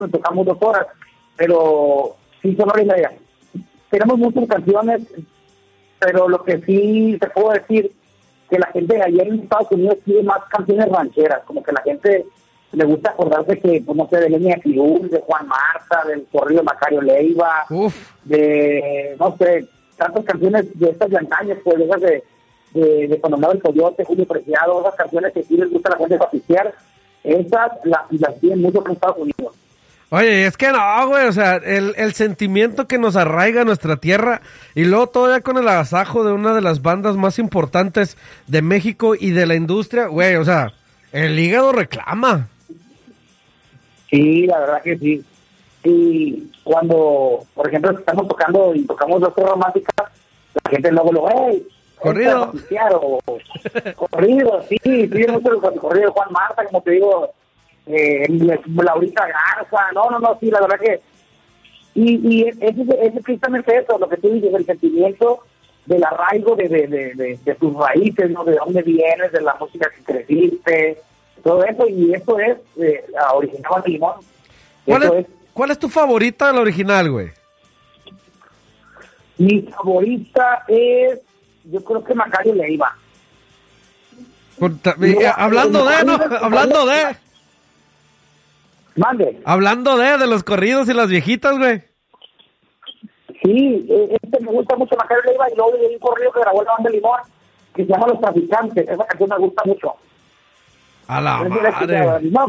tocamos 2 horas, pero sí son hora y media. Tenemos muchas canciones, pero lo que sí te puedo decir, que la gente ayer en Estados Unidos tiene más canciones rancheras, como que la gente le gusta acordarse que, pues no sé, de Leña Fiul, de Juan Marta, del corrido de Macario Leiva, de, no sé, tantas canciones de estas de antaño, pues, esas de cuando andaba el Coyote, Julio Preciado, esas canciones que sí les gusta a la gente papistear, esas las tienen mucho en Estados Unidos. Oye, es que no, güey, o sea, el sentimiento que nos arraiga a nuestra tierra y luego todavía con el agasajo de una de las bandas más importantes de México y de la industria, güey, o sea, el hígado reclama. Sí, la verdad que sí. Y cuando, por ejemplo, estamos tocando y tocamos 2 románticas, la gente luego hey, corrido. Corrido, sí, mucho el corrido de Juan Marta, como te digo, Laurita Garza, no, sí, la verdad que, y es precisamente eso, lo que tú dices, el sentimiento del arraigo de tus raíces, ¿no? De dónde vienes, de la música que creciste, todo eso, y eso es original de Limón. ¿Cuál es tu favorita de la original, güey? Mi favorita es, yo creo que Macario Leiva. Hablando de... Mande. Hablando de los corridos y las viejitas, güey. Sí, me gusta mucho Macario Leiva y luego hay un corrido que grabó la banda de Limón que se llama Los Traficantes. Esa canción me gusta mucho. A la madre. No,